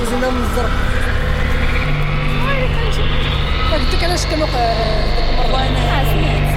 زينة من الزرق. قلت لك علاش كانوا وانا